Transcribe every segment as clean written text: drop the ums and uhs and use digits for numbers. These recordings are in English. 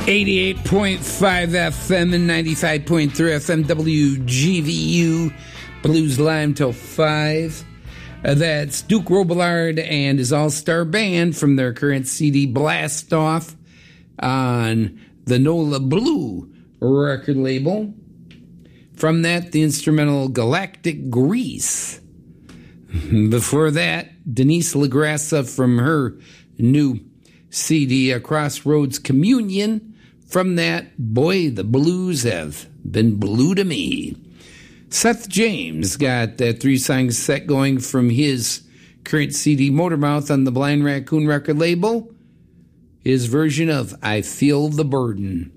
88.5 FM and 95.3 FM WGVU Blues Live till 5. That's Duke Robillard and his all-star band from their current CD Blast Off on the NOLA Blue record label. From that, the instrumental Galactic Grease. Before that, Denise LaGrassa from her new CD, Crossroads Communion. From that, Boy, the Blues Have Been Blue to Me. Seth James got that 3-song set going from his current CD, Motormouth, on the Blind Raccoon record label. His version of I Feel the Burden.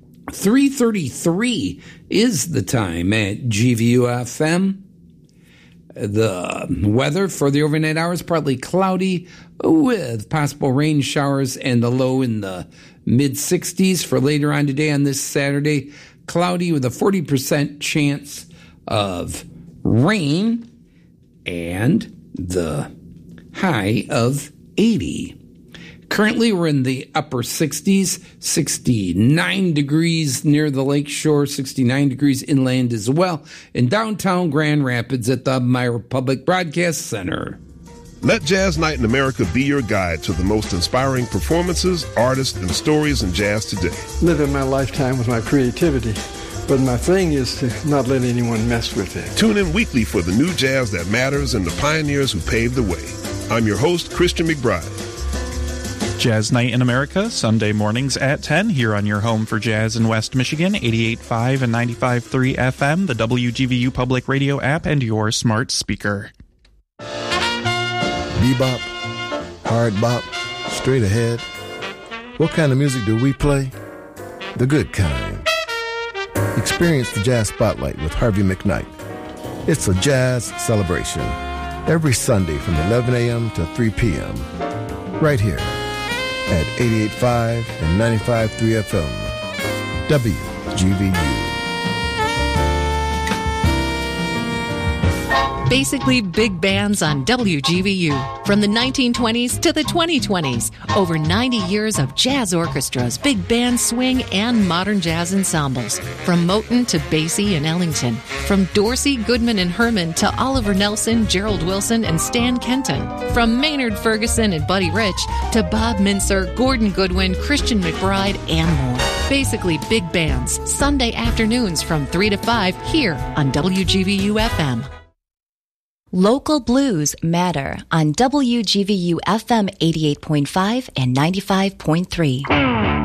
3:33 is the time at GVU-FM. The weather for the overnight hours, partly cloudy with possible rain showers and the low in the mid-60s. For later on today on this Saturday, cloudy with a 40% chance of rain and the high of 80. Currently, we're in the upper 60s, 69 degrees near the lakeshore, 69 degrees inland as well, in downtown Grand Rapids at the Myra Public Broadcast Center. Let Jazz Night in America be your guide to the most inspiring performances, artists, and stories in jazz today. Living my lifetime with my creativity, but my thing is to not let anyone mess with it. Tune in weekly for the new jazz that matters and the pioneers who paved the way. I'm your host, Christian McBride. Jazz Night in America, Sunday mornings at 10, here on your home for jazz in West Michigan, 88.5 and 95.3 FM, the WGVU Public Radio app, and your smart speaker. Bebop, hard bop, straight ahead. What kind of music do we play? The good kind. Experience the Jazz Spotlight with Harvey McKnight. It's a jazz celebration every Sunday from 11 a.m. to 3 p.m. right here at 88.5 and 95.3 FM, WGVU. Basically big bands on WGVU. From the 1920s to the 2020s. Over 90 years of jazz orchestras, big band swing, and modern jazz ensembles. From Moten to Basie and Ellington. From Dorsey, Goodman, and Herman to Oliver Nelson, Gerald Wilson, and Stan Kenton. From Maynard Ferguson and Buddy Rich to Bob Mincer, Gordon Goodwin, Christian McBride, and more. Basically big bands. Sunday afternoons from 3 to 5 here on WGVU-FM. Local blues matter on WGVU FM 88.5 and 95.3.